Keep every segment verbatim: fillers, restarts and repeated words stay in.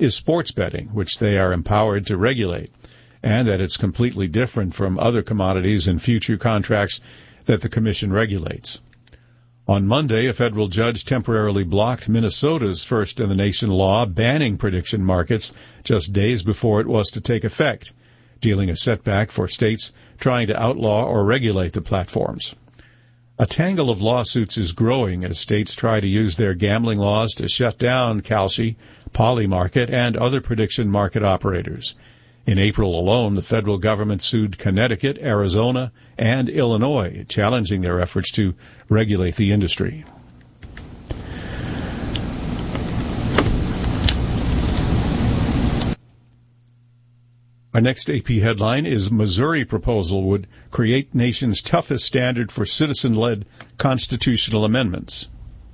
is sports betting, which they are empowered to regulate, and that it's completely different from other commodities and future contracts that the Commission regulates. On Monday, a federal judge temporarily blocked Minnesota's first-in-the-nation law banning prediction markets just days before it was to take effect, dealing a setback for states trying to outlaw or regulate the platforms. A tangle of lawsuits is growing as states try to use their gambling laws to shut down Kalshi, Polymarket, and other prediction market operators. In April alone, the federal government sued Connecticut, Arizona, and Illinois, challenging their efforts to regulate the industry. Our next A P headline is Missouri proposal would create nation's toughest standard for citizen-led constitutional amendments.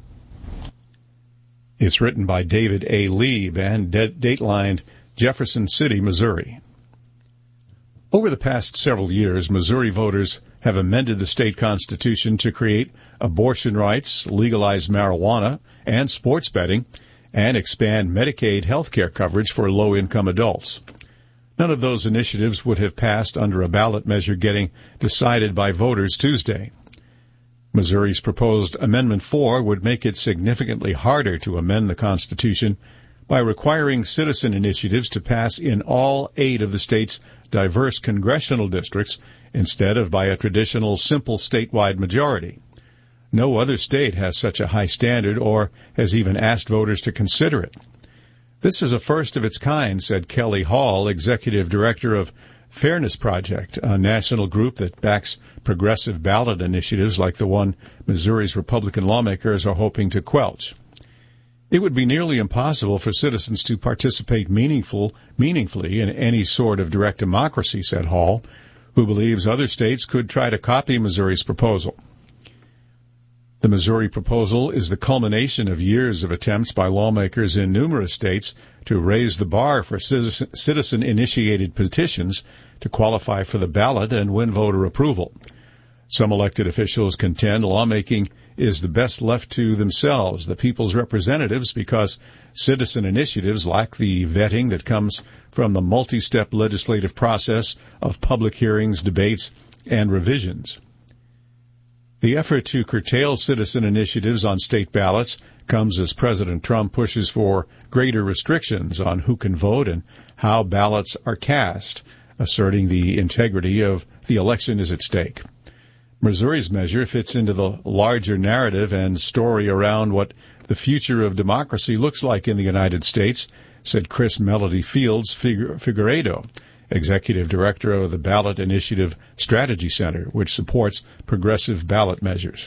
It's written by David A. Lieb and datelined Jefferson City, Missouri. Over the past several years, Missouri voters have amended the state constitution to create abortion rights, legalize marijuana and sports betting, and expand Medicaid health care coverage for low-income adults. None of those initiatives would have passed under a ballot measure getting decided by voters Tuesday. Missouri's proposed Amendment four would make it significantly harder to amend the Constitution by requiring citizen initiatives to pass in all eight of the state's diverse congressional districts instead of by a traditional simple statewide majority. No other state has such a high standard or has even asked voters to consider it. This is a first of its kind, said Kelly Hall, executive director of Fairness Project, a national group that backs progressive ballot initiatives like the one Missouri's Republican lawmakers are hoping to quelch. It would be nearly impossible for citizens to participate meaningful, meaningfully in any sort of direct democracy, said Hall, who believes other states could try to copy Missouri's proposal. The Missouri proposal is the culmination of years of attempts by lawmakers in numerous states to raise the bar for citizen-initiated petitions to qualify for the ballot and win voter approval. Some elected officials contend lawmaking is the best left to themselves, the people's representatives, because citizen initiatives lack the vetting that comes from the multi-step legislative process of public hearings, debates, and revisions. The effort to curtail citizen initiatives on state ballots comes as President Trump pushes for greater restrictions on who can vote and how ballots are cast, asserting the integrity of the election is at stake. Missouri's measure fits into the larger narrative and story around what the future of democracy looks like in the United States, said Chris Melody Fields Figueredo, executive director of the Ballot Initiative Strategy Center, which supports progressive ballot measures.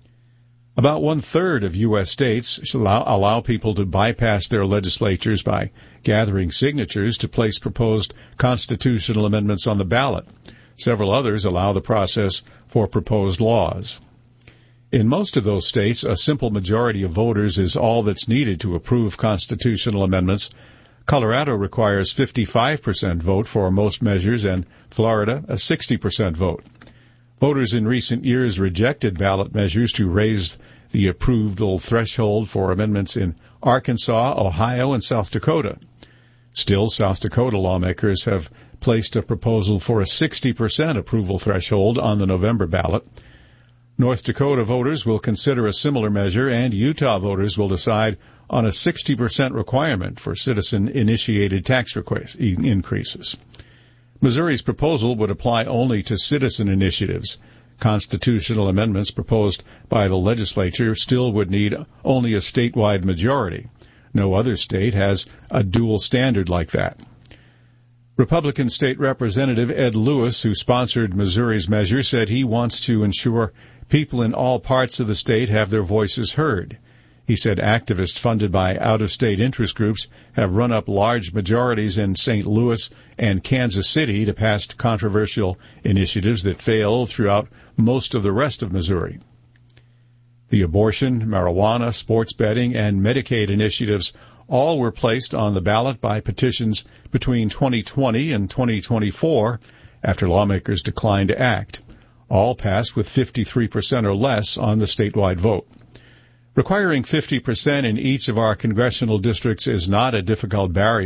About one-third of U S states should allow, allow people to bypass their legislatures by gathering signatures to place proposed constitutional amendments on the ballot. Several others allow the process for proposed laws. In most of those states, a simple majority of voters is all that's needed to approve constitutional amendments. Colorado requires fifty-five percent vote for most measures, and Florida a sixty percent vote. Voters in recent years rejected ballot measures to raise the approval threshold for amendments in Arkansas, Ohio, and South Dakota. Still, South Dakota lawmakers have placed a proposal for a sixty percent approval threshold on the November ballot. North Dakota voters will consider a similar measure, and Utah voters will decide on a sixty percent requirement for citizen-initiated tax request increases. Missouri's proposal would apply only to citizen initiatives. Constitutional amendments proposed by the legislature still would need only a statewide majority. No other state has a dual standard like that. Republican State Representative Ed Lewis, who sponsored Missouri's measure, said he wants to ensure people in all parts of the state have their voices heard. He said activists funded by out-of-state interest groups have run up large majorities in Saint Louis and Kansas City to pass controversial initiatives that fail throughout most of the rest of Missouri. The abortion, marijuana, sports betting, and Medicaid initiatives all were placed on the ballot by petitions between twenty twenty and twenty twenty-four after lawmakers declined to act. All passed with fifty-three percent or less on the statewide vote. Requiring fifty percent in each of our congressional districts is not a difficult barrier